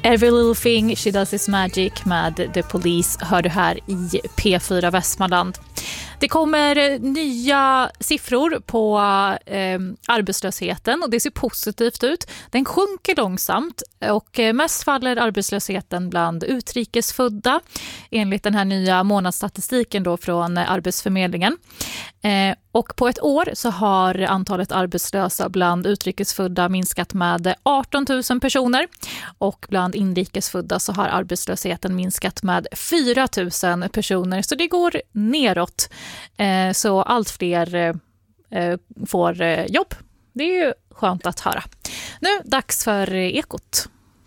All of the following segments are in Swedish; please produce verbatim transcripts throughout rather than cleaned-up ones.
Every Little Thing, She Does Is Magic med The Police hör du här i P fyra Västmanland. Det kommer nya siffror på eh, arbetslösheten och det ser positivt ut. Den sjunker långsamt och mest faller arbetslösheten bland utrikesfödda enligt den här nya månadsstatistiken då från Arbetsförmedlingen. Eh, och på ett år så har antalet arbetslösa bland utrikesfödda minskat med arton tusen personer och bland inrikesfödda så har arbetslösheten minskat med fyra tusen personer. Så det går neråt. Eh, så allt fler eh, får eh, jobb. Det är ju skönt att höra. Nu dags för Ekot.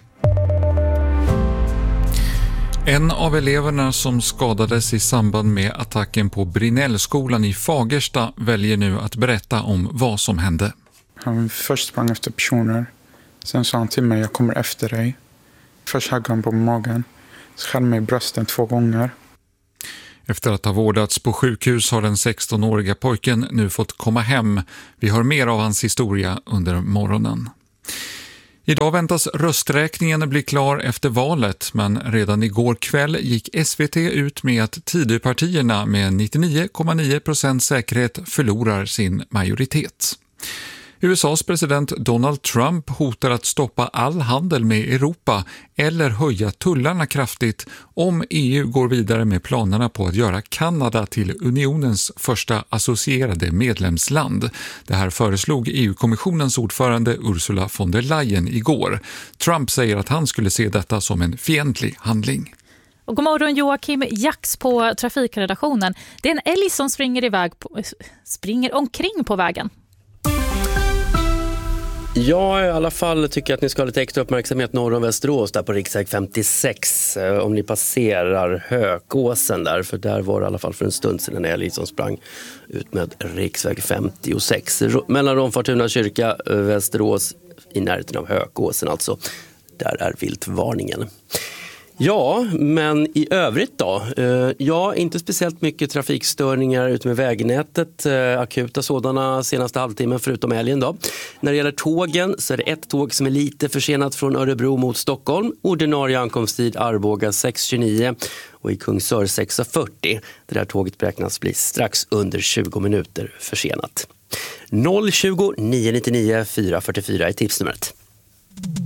En av eleverna som skadades i samband med attacken på Brinnellskolan i Fagersta väljer nu att berätta om vad som hände. Han först sprang efter personer. Sen sa han till mig, jag kommer efter dig. Först högg han på magen. Så skär mig i brösten två gånger. Efter att ha vårdats på sjukhus har den sextonåriga pojken nu fått komma hem. Vi hör mer av hans historia under morgonen. Idag väntas rösträkningen bli klar efter valet, men redan igår kväll gick S V T ut med att Tidöpartierna med nittionio komma nio procent säkerhet förlorar sin majoritet. U S A:s president Donald Trump hotar att stoppa all handel med Europa eller höja tullarna kraftigt om E U går vidare med planerna på att göra Kanada till unionens första associerade medlemsland. Det här föreslog E U-kommissionens ordförande Ursula von der Leyen igår. Trump säger att han skulle se detta som en fientlig handling. Och god morgon Joakim Jax på trafikredaktionen. Det är en älg som springer iväg på, springer omkring på vägen. Ja, i alla fall tycker jag att ni ska ha lite extra uppmärksamhet norr om Västerås där på riksväg femtiosex. Om ni passerar Hökåsen där, för där var det i alla fall för en stund sedan en älg som sprang ut med riksväg femtiosex. Mellan Romfortuna kyrka, Västerås, i närheten av Hökåsen alltså. Där är viltvarningen. Ja, men i övrigt då? Ja, inte speciellt mycket trafikstörningar ut med vägnätet, akuta sådana senaste halvtimmen förutom älgen då. När det gäller tågen så är det ett tåg som är lite försenat från Örebro mot Stockholm. Ordinarie ankomsttid Arboga sex tjugonio och i Kungsör sex fyrtio. Det där tåget beräknas bli strax under tjugo minuter försenat. noll tjugo nio nittionio fyra fyrtiofyra är tipsnumret.